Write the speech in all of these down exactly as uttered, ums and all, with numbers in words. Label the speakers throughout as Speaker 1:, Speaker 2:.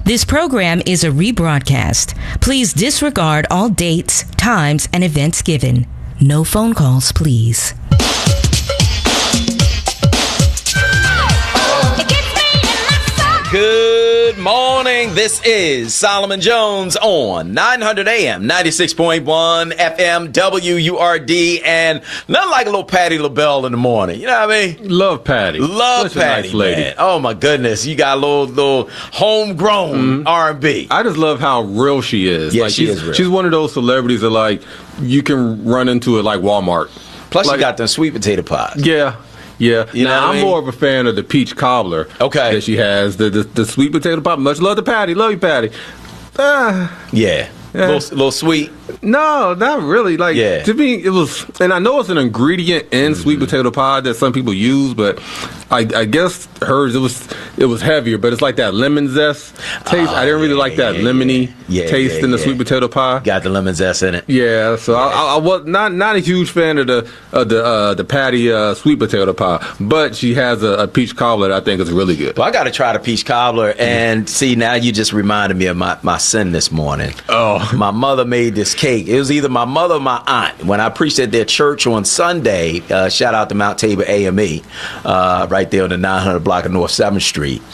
Speaker 1: This program is a rebroadcast. Please disregard all dates, times, and events given. No phone calls, please.
Speaker 2: Good morning. This is Solomon Jones on nine hundred A M, ninety-six point one F M, W U R D, and nothing like a little Patti LaBelle in the morning. You know what I mean?
Speaker 3: Love Patti.
Speaker 2: Love
Speaker 3: Such
Speaker 2: Patti,
Speaker 3: a nice lady.
Speaker 2: man. Oh, my goodness. You got a little, little homegrown mm-hmm. R and B.
Speaker 3: I just love how real she is.
Speaker 2: Yeah,
Speaker 3: like,
Speaker 2: she
Speaker 3: she's,
Speaker 2: is real.
Speaker 3: She's one of those celebrities that, like, you can run into it like Walmart.
Speaker 2: Plus,
Speaker 3: like,
Speaker 2: you got the sweet potato pies.
Speaker 3: Yeah. Yeah,
Speaker 2: you know
Speaker 3: now, I'm
Speaker 2: I mean?
Speaker 3: more of a fan of the peach cobbler.
Speaker 2: Okay,
Speaker 3: that she has the the, the sweet potato pie. Much love to Patti, love you, Patti. Ah,
Speaker 2: yeah,
Speaker 3: yeah.
Speaker 2: A little, little sweet.
Speaker 3: No, not really. Like
Speaker 2: yeah.
Speaker 3: to me, it was, and I know it's an ingredient in mm-hmm. sweet potato pie that some people use, but I, I guess hers it was it was heavier. But it's like that lemon zest taste. Oh, I didn't really yeah, like that yeah, lemony
Speaker 2: yeah.
Speaker 3: taste
Speaker 2: yeah,
Speaker 3: in the
Speaker 2: yeah.
Speaker 3: sweet potato pie.
Speaker 2: Got the lemon zest in it.
Speaker 3: Yeah, so yeah. I, I was not not a huge fan of the of the uh, the Patti uh, sweet potato pie, but she has a, a peach cobbler that I think is really good.
Speaker 2: Well, I got to try the peach cobbler, and see now you just reminded me of my, my sin this morning.
Speaker 3: Oh,
Speaker 2: my mother made this cake. It was either my mother or my aunt. When I preached at their church on Sunday, uh, shout out to Mount Tabor A M E, uh, right there on the nine hundred block of North seventh Street.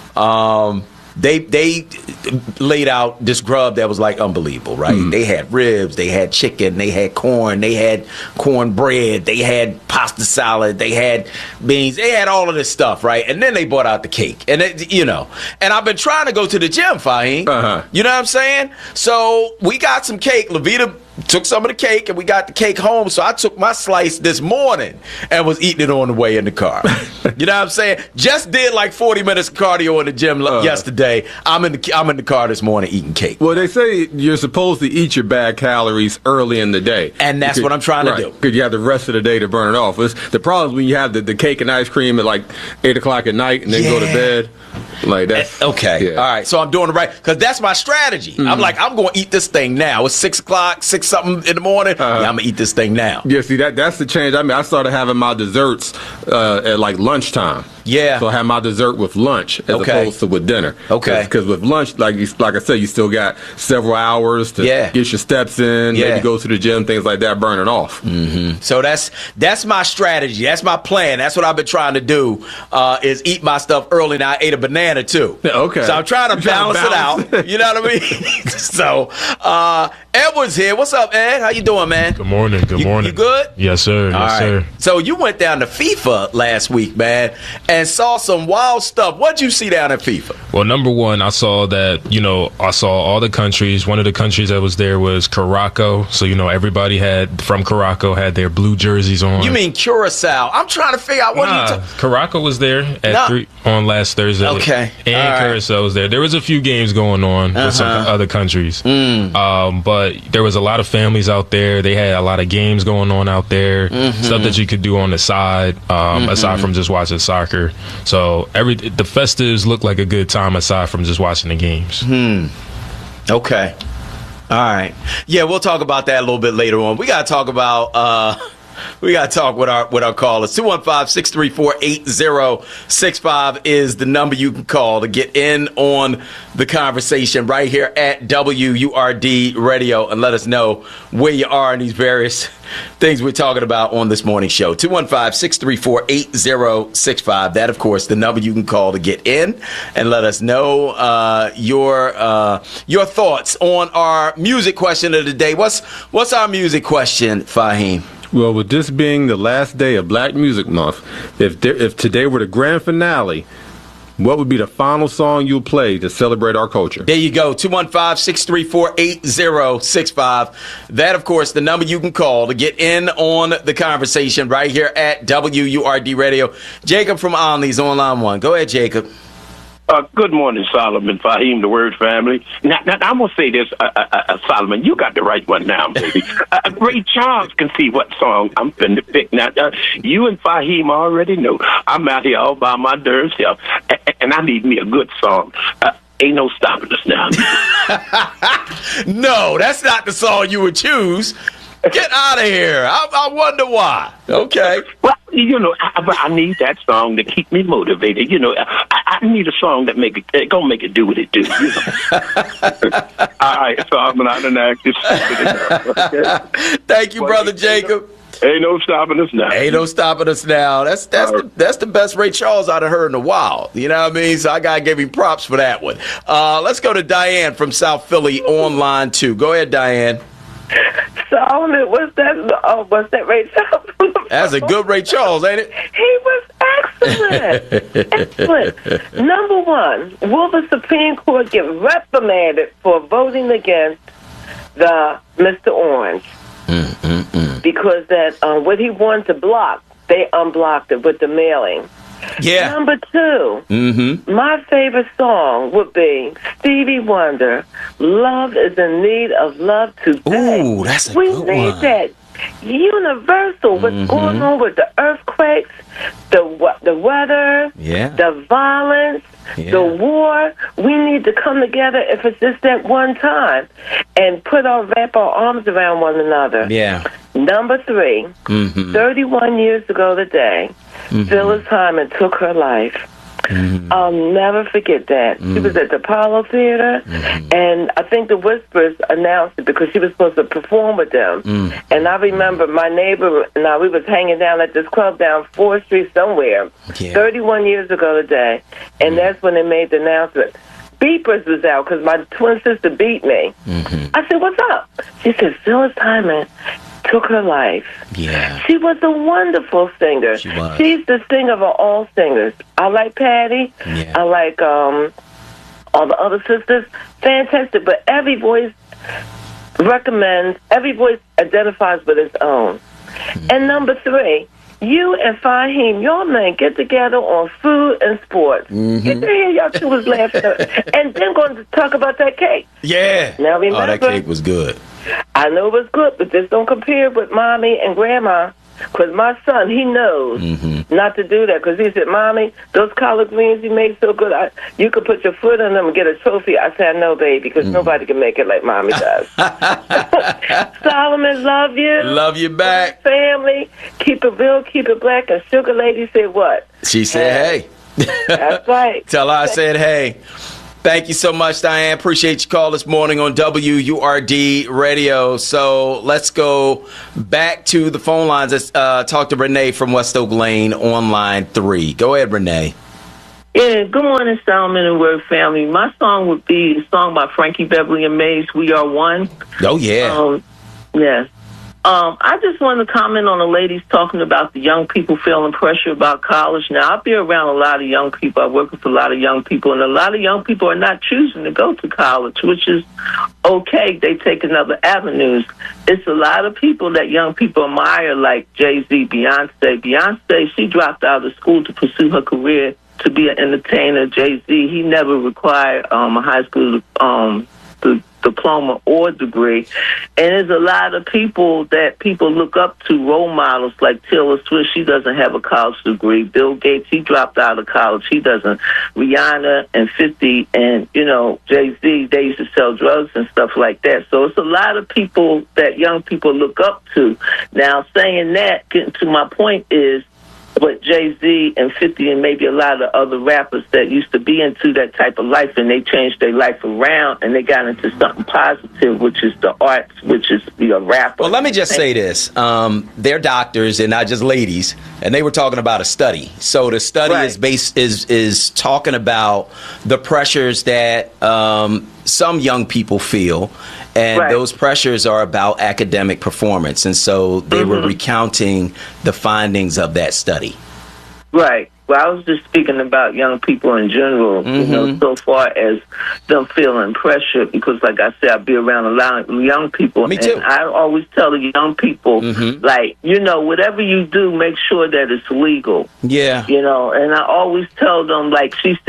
Speaker 2: Um, they they laid out this grub that was like unbelievable, right? Mm. They had ribs, they had chicken, they had corn, they had cornbread, they had pasta salad, they had beans, they had all of this stuff, right? And then they brought out the cake, and it, you know, and I've been trying to go to the gym, Fahim.
Speaker 3: Uh-huh.
Speaker 2: You know what I'm saying? So we got some cake. Levita took some of the cake, and we got the cake home. So I took my slice this morning and was eating it on the way in the car. You know what I'm saying? Just did like forty minutes of cardio in the gym uh, yesterday. I'm in the I'm in the car this morning eating cake.
Speaker 3: Well, they say you're supposed to eat your bad calories early in the day,
Speaker 2: and that's
Speaker 3: because,
Speaker 2: what I'm trying
Speaker 3: right,
Speaker 2: to do.
Speaker 3: Because you have the rest of the day to burn it off. It's, the problem is when you have the, the cake and ice cream at like eight o'clock at night and then
Speaker 2: yeah.
Speaker 3: go to bed. Like that's
Speaker 2: okay.
Speaker 3: Yeah.
Speaker 2: All right. So I'm doing it right because that's my strategy. Mm-hmm. I'm like, I'm going to eat this thing now. It's six o'clock, six something in the morning. Uh-huh. Yeah, I'm gonna eat this thing now.
Speaker 3: Yeah. See, that that's the change. I mean, I started having my desserts uh, at like lunchtime.
Speaker 2: Yeah.
Speaker 3: So I have my dessert with lunch as
Speaker 2: okay.
Speaker 3: opposed to with dinner.
Speaker 2: Okay.
Speaker 3: Because with lunch, like you, like I said, you still got several hours to
Speaker 2: yeah.
Speaker 3: get your steps in.
Speaker 2: Yeah.
Speaker 3: Maybe go to the gym, things like that, burn it off.
Speaker 2: Mm-hmm. So that's that's my strategy. That's my plan. That's what I've been trying to do. Uh, is eat my stuff early. Now I ate a banana too.
Speaker 3: Okay.
Speaker 2: So I'm trying to balance,
Speaker 3: trying to balance
Speaker 2: it out. You know what I mean? So uh, Edward's here. What's up, Ed? How you doing, man?
Speaker 4: Good morning. Good
Speaker 2: you,
Speaker 4: morning.
Speaker 2: You good?
Speaker 4: Yes, sir.
Speaker 2: All
Speaker 4: yes,
Speaker 2: right.
Speaker 4: sir.
Speaker 2: So you went down to FIFA last week, man, and saw some wild stuff. What'd you see down at FIFA?
Speaker 4: Well, number one, I saw that, you know, I saw all the countries. One of the countries that was there was Curacao. So, you know, everybody had from Curacao had their blue jerseys on.
Speaker 2: You mean Curacao? I'm trying to figure out what
Speaker 4: nah,
Speaker 2: are you talking.
Speaker 4: Curacao was there at
Speaker 2: nah.
Speaker 4: three on last Thursday.
Speaker 2: Okay.
Speaker 4: And
Speaker 2: all right.
Speaker 4: Curacao was there. There was a few games going on
Speaker 2: uh-huh.
Speaker 4: with some other countries.
Speaker 2: Mm.
Speaker 4: Um, but there was a lot of families out there. They had a lot of games going on out there.
Speaker 2: Mm-hmm.
Speaker 4: Stuff that you could do on the side, um, mm-hmm. aside from just watching soccer. So every the festives looked like a good time aside from just watching the games.
Speaker 2: Hmm. Okay. All right. Yeah, we'll talk about that a little bit later on. We got to talk about uh, we got to talk with our with our callers. two one five, six three four, eight zero six five is the number you can call to get in on the conversation right here at W U R D Radio and let us know where you are in these various things we're talking about on this morning show. two one five, six three four, eight zero six five. That, of course, the number you can call to get in and let us know uh, your uh, your thoughts on our music question of the day. What's what's our music question, Fahim?
Speaker 3: Well, with this being the last day of Black Music Month, if there, if today were the grand finale, what would be the final song you'll play to celebrate our culture?
Speaker 2: There you go, two one five, six three four, eight zero six five. That, of course, the number you can call to get in on the conversation right here at W U R D Radio. Jacob from Omni's on line one. Go ahead, Jacob.
Speaker 5: Uh, good morning, Solomon, Fahim, the Word family. Now, now I'm going to say this, uh, uh, uh, Solomon, you got the right one now, baby. uh, Ray Charles can see what song I'm finna pick. Now, uh, you and Fahim already know I'm out here all by my darn self, and, and I need me a good song. Uh, ain't no stopping us now.
Speaker 2: No, that's not the song you would choose. Get out of here. I, I wonder why. Okay.
Speaker 5: Well, you know, I, I need that song to keep me motivated. You know, I, I need a song that make it, it gonna make it do what it do. You know? All right, so I'm not an active.
Speaker 2: Thank you, Brother Jacob.
Speaker 5: Ain't no stopping us now.
Speaker 2: Ain't no stopping us now. That's that's the, that's the best Ray Charles I've heard in a while. You know what I mean? So I gotta give him props for that one. Uh, let's go to Diane from South Philly on line two. Go ahead, Diane.
Speaker 6: Solomon, what's that? Oh, what's that Ray Charles?
Speaker 2: That's a good Ray Charles, ain't it?
Speaker 6: He was excellent. Excellent. Number one, will the Supreme Court get reprimanded for voting against the Mister Orange?
Speaker 2: Mm, mm, mm.
Speaker 6: Because that uh, what he wanted to block, they unblocked it with the mailing.
Speaker 2: Yeah.
Speaker 6: Number two,
Speaker 2: mm-hmm.
Speaker 6: my favorite song would be Stevie Wonder, Love is in Need of Love Today.
Speaker 2: Ooh, that's a
Speaker 6: we
Speaker 2: good
Speaker 6: need
Speaker 2: one.
Speaker 6: that universal, what's
Speaker 2: Mm-hmm.
Speaker 6: going on with the earthquakes, the the weather,
Speaker 2: Yeah.
Speaker 6: the violence,
Speaker 2: Yeah.
Speaker 6: the war. We need to come together if it's just that one time and put our, wrap our arms around one another.
Speaker 2: Yeah.
Speaker 6: Number three,
Speaker 2: Mm-hmm.
Speaker 6: thirty-one years ago today,
Speaker 2: Mhm.
Speaker 6: Phyllis Hyman took her life.
Speaker 2: Mhm.
Speaker 6: I'll never forget that. She was at the Apollo Theater,
Speaker 2: Mhm.
Speaker 6: and I think the Whispers announced it because she was supposed to perform with them.
Speaker 2: Mm.
Speaker 6: And I remember my neighbor and I, we was hanging down at this club down fourth Street somewhere,
Speaker 2: Yeah.
Speaker 6: thirty-one years ago today, and that's when they made the announcement. Beepers was out because my twin sister beat me.
Speaker 2: Mhm.
Speaker 6: I said, "What's up?" She said, "Phyllis Hyman took her life."
Speaker 2: Yeah.
Speaker 6: She was a wonderful singer.
Speaker 2: She was.
Speaker 6: She's the singer of all singers. I like Patty.
Speaker 2: Yeah.
Speaker 6: I like um, all the other sisters. Fantastic. But every voice recommends, every voice identifies with its own.
Speaker 2: Mm-hmm.
Speaker 6: And number three, you and Fahim, y'all men get together on food and sports.
Speaker 2: Mm-hmm.
Speaker 6: You can hear y'all two was laughing. And then going to talk about that cake.
Speaker 2: Yeah.
Speaker 6: Now
Speaker 2: Oh, that
Speaker 6: remember,
Speaker 2: cake was good.
Speaker 6: I know it was good, but just don't compare with Mommy and Grandma. Because my son, he knows
Speaker 2: Mm-hmm.
Speaker 6: not to do that. Because he said, "Mommy, those collard greens you make so good, I, you could put your foot on them and get a trophy." I said, "No, baby, because
Speaker 2: Mm-hmm.
Speaker 6: nobody can make it like Mommy does." Solomon, love you.
Speaker 2: Love you back.
Speaker 6: Family, keep it real, keep it black. And Sugar Lady said what?
Speaker 2: She said, hey.
Speaker 6: That's right.
Speaker 2: Tell her I said, hey. Thank you so much, Diane. Appreciate your call this morning on W U R D Radio. So let's go back to the phone lines. Let's uh, talk to Renee from West Oak Lane on line three. Go ahead, Renee.
Speaker 7: Yeah, good morning, Solomon and Word family. My song would be a song by Frankie Beverly and Maze, We Are One.
Speaker 2: Oh, yeah.
Speaker 7: Um, yes. Um, I just wanted to comment on the ladies talking about the young people feeling pressure about college. Now, I've been around a lot of young people. I work with a lot of young people, and a lot of young people are not choosing to go to college, which is okay. They take another avenues. It's a lot of people that young people admire, like Jay-Z, Beyonce. Beyonce, she dropped out of school to pursue her career to be an entertainer. Jay-Z, he never required um, a high school um, the diploma or degree. And there's a lot of people that people look up to, role models like Taylor Swift. She doesn't have a college degree. Bill Gates, he dropped out of college. He doesn't. Rihanna and fifty and, you know, Jay-Z, they used to sell drugs and stuff like that. So it's a lot of people that young people look up to. Now, saying that, getting to my point is, what Jay-Z and fifty and maybe a lot of other rappers that used to be into that type of life, and they changed their life around and they got into something positive, which is the arts, which is be a rapper.
Speaker 2: Well, let me just say this. Um, they're doctors and not just ladies, and they were talking about a study. So the study
Speaker 7: Right.
Speaker 2: is based is is talking about the pressures that um, some young people feel, and
Speaker 7: Right.
Speaker 2: those pressures are about academic performance. And so they
Speaker 7: Mm-hmm.
Speaker 2: were recounting the findings of that study.
Speaker 7: Right. Well, I was just speaking about young people in general, you know,
Speaker 2: Mhm.
Speaker 7: so far as them feeling pressure, because like I said, I be around a lot of young people.
Speaker 2: Me too.
Speaker 7: And I always tell the young people,
Speaker 2: Mhm.
Speaker 7: like, you know, whatever you do, make sure that it's legal.
Speaker 2: Yeah.
Speaker 7: You know, and I always tell them, like she says,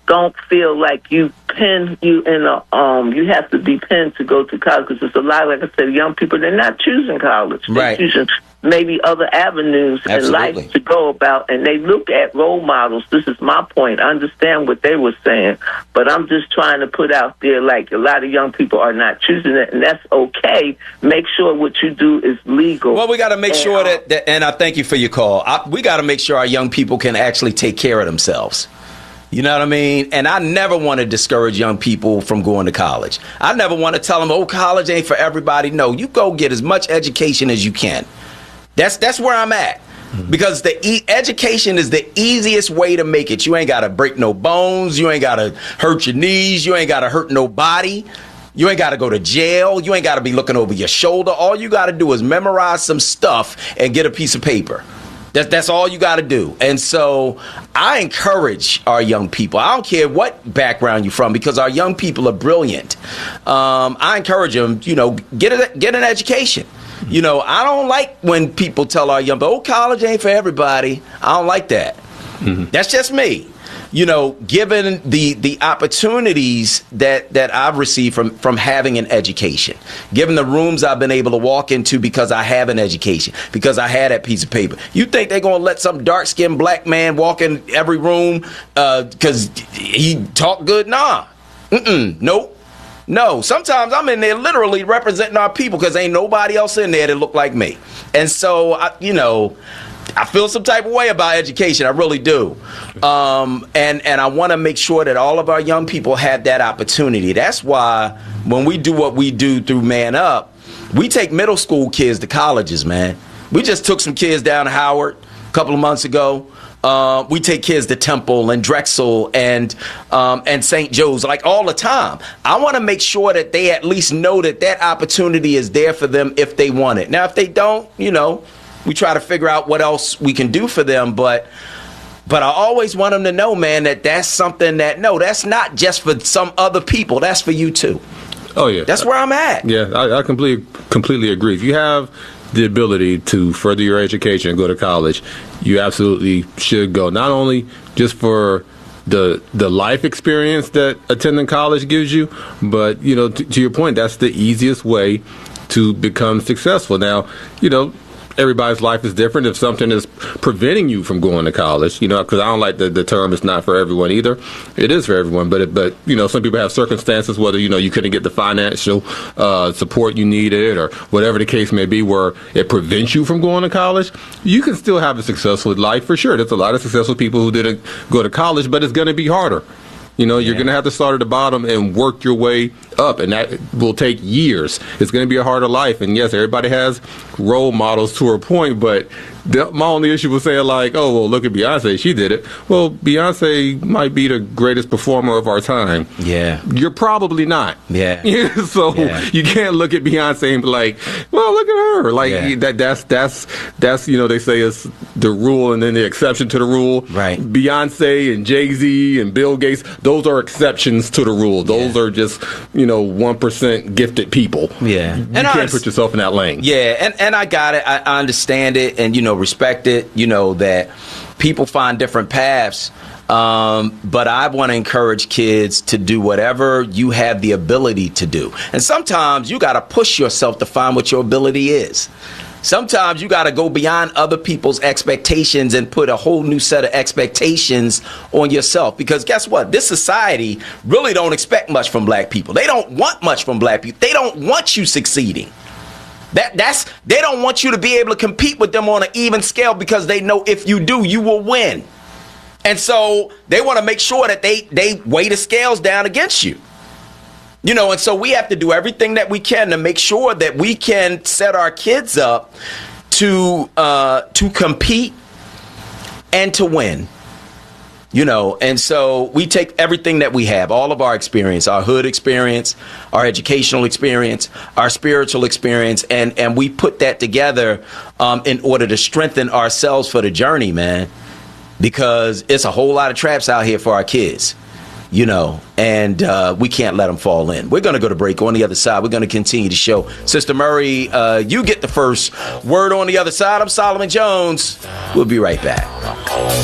Speaker 7: don't feel like you pin you in a um you have to be pinned to go to college, because there's a lot, like I said, young people, they're not choosing college. They're
Speaker 2: right.
Speaker 7: choosing maybe other avenues
Speaker 2: Absolutely.
Speaker 7: in life to go about, and they look at role models. This is my point. I understand what they were saying, but I'm just trying to put out there, like, a lot of young people are not choosing it, and that's okay. Make sure what you do is legal.
Speaker 2: Well, we got to make
Speaker 7: and,
Speaker 2: sure
Speaker 7: um,
Speaker 2: that, that, and I thank you for your call. I, we got to make sure our young people can actually take care of themselves. You know what I mean? And I never want to discourage young people from going to college. I never want to tell them, oh, college ain't for everybody. No, you go get as much education as you can. That's that's where I'm at. Because the e- education is the easiest way to make it. You ain't got to break no bones. You ain't got to hurt your knees. You ain't got to hurt nobody. You ain't got to go to jail. You ain't got to be looking over your shoulder. All you got to do is memorize some stuff and get a piece of paper. That's, that's all you got to do. And so I encourage our young people. I don't care what background you're from, because our young people are brilliant. Um, I encourage them, you know, get a, get an education. You know, I don't like when people tell our young people, oh, college ain't for everybody. I don't like that. Mm-hmm. That's just me. You know, given the the opportunities that, that I've received from, from having an education, given the rooms I've been able to walk into because I have an education, because I had that piece of paper. You think they're going to let some dark-skinned black man walk in every room because uh, he talk good? Nah. Mm-mm. Nope. No, sometimes I'm in there literally representing our people because ain't nobody else in there that look like me. And so, I, you know, I feel some type of way about education. I really do. Um, and, and I want to make sure that all of our young people have that opportunity. That's why when we do what we do through Man Up, we take middle school kids to colleges, man. We just took some kids down to Howard a couple of months ago. Uh, we take kids to Temple and Drexel and um, and Saint Joe's, like, all the time. I want to make sure that they at least know that that opportunity is there for them if they want it. Now, if they don't, you know, we try to figure out what else we can do for them. But but I always want them to know, man, that that's something that, no, that's not just for some other people. That's for you, too.
Speaker 3: Oh, yeah.
Speaker 2: That's where I'm at.
Speaker 3: Yeah, I, I completely, completely agree. If you have the ability to further your education and go to college, you absolutely should go. Not only just for the the life experience that attending college gives you, but, you know, t- to your point, that's the easiest way to become successful. Now, you know, everybody's life is different. If something is preventing you from going to college, you know, because I don't like the, the term it's not for everyone either. It is for everyone, but, it, but you know, some people have circumstances, whether, you know, you couldn't get the financial uh, support you needed or whatever the case may be, where it prevents you from going to college. You can still have a successful life for sure. There's a lot of successful people who didn't go to college, but it's going to be harder. You know, you're yeah. going to have to start at the bottom and work your way up, and that will take years. It's going to be a harder life. And, yes, everybody has role models to a point, but the, my only issue was saying, like, oh, well, look at Beyonce. She did it. Well, Beyonce might be the greatest performer of our time.
Speaker 2: Yeah.
Speaker 3: You're probably not.
Speaker 2: Yeah.
Speaker 3: So
Speaker 2: yeah.
Speaker 3: you can't look at Beyonce and be like, well, look at her. Like,
Speaker 2: yeah.
Speaker 3: that. that's, that's, that's, you know, they say it's the rule and then the exception to the rule.
Speaker 2: Right.
Speaker 3: Beyonce and Jay-Z and Bill Gates, those are exceptions to the rule. Those yeah. are just, you know, one percent gifted people.
Speaker 2: Yeah.
Speaker 3: You
Speaker 2: and
Speaker 3: can't
Speaker 2: I,
Speaker 3: put yourself in that lane.
Speaker 2: Yeah, and, and I got it. I, I understand it and, you know, respect it, you know, that people find different paths. Um, but I want to encourage kids to do whatever you have the ability to do. And sometimes you got to push yourself to find what your ability is. Sometimes you got to go beyond other people's expectations and put a whole new set of expectations on yourself. Because guess what? This society really don't expect much from black people. They don't want much from black people. They don't want you succeeding. That that's they don't want you to be able to compete with them on an even scale, because they know if you do, you will win. And so they want to make sure that they, they weigh the scales down against you. You know, and so we have to do everything that we can to make sure that we can set our kids up to uh, to compete and to win. You know, and so we take everything that we have, all of our experience, our hood experience, our educational experience, our spiritual experience, and, and we put that together um, in order to strengthen ourselves for the journey, man, because it's a whole lot of traps out here for our kids. You know, and uh, we can't let them fall in. We're going to go to break. On the other side, we're going to continue the show. Sister Murray, uh, you get the first word on the other side. I'm Solomon Jones. We'll be right back.